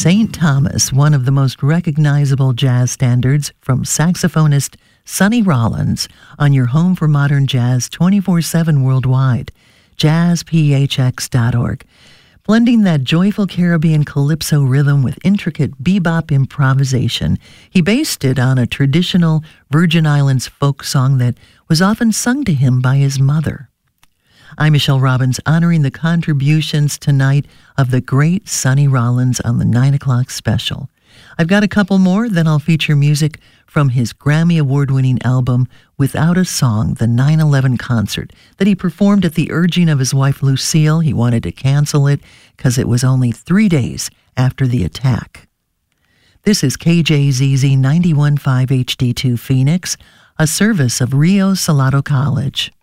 St. Thomas, one of the most recognizable jazz standards, from saxophonist Sonny Rollins, on your home for modern jazz 24/7 worldwide, jazzphx.org. Blending that joyful Caribbean calypso rhythm with intricate bebop improvisation, he based it on a traditional Virgin Islands folk song that was often sung to him by his mother. I'm Michelle Robbins, honoring the contributions tonight of the great Sonny Rollins on the 9 o'clock special. I've got a couple more, then I'll feature music from his Grammy Award-winning album, Without a Song, the 9/11 concert, that he performed at the urging of his wife Lucille. He wanted to cancel it because it was only 3 days after the attack. This is KJZZ 91.5 HD2 Phoenix, a service of Rio Salado College.